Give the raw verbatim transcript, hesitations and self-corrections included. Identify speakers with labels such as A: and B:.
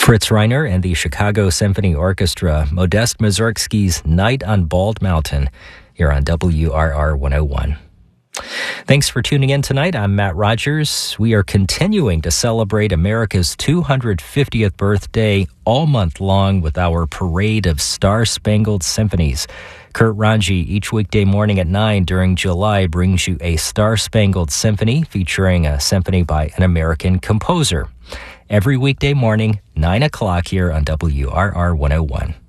A: Fritz Reiner and the Chicago Symphony Orchestra, Modest Mussorgsky's Night on Bald Mountain, here on W R R one oh one. Thanks for tuning in tonight. I'm Matt Rogers. We are continuing to celebrate America's two hundred fiftieth birthday all month long with our parade of Star-Spangled Symphonies. Kurt Ranji, each weekday morning at nine during July, brings you a Star-Spangled Symphony featuring a symphony by an American composer. Every weekday morning, nine o'clock here on W R R one oh one.